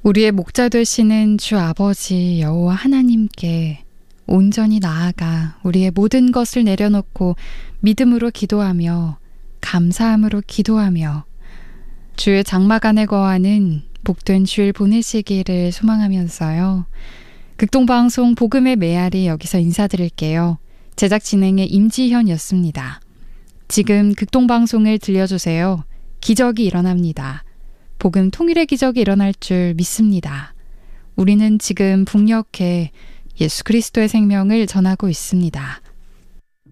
우리의 목자 되시는 주 아버지 여호와 하나님께 온전히 나아가 우리의 모든 것을 내려놓고 믿음으로 기도하며 감사함으로 기도하며 주의 장막 안에 거하는 복된 주일 보내시기를 소망하면서요. 극동방송 복음의 메아리 여기서 인사드릴게요. 제작 진행의 임지현이었습니다. 지금 극동방송을 들려주세요. 기적이 일어납니다. 복음 통일의 기적이 일어날 줄 믿습니다. 우리는 지금 북녘에 예수 그리스도의 생명을 전하고 있습니다.